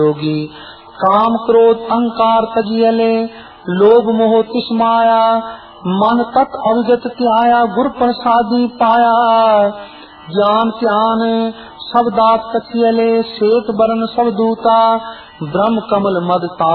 योगी। काम क्रोध अहंकार तजियले, लोभ मोह तिस माया, मन तत् अविगत त्याया, गुर प्रसादी पाया। ज्ञान ध्यान सब दात कथियले, श्वेत वर्ण सब दूता, ब्रह्म कमल मद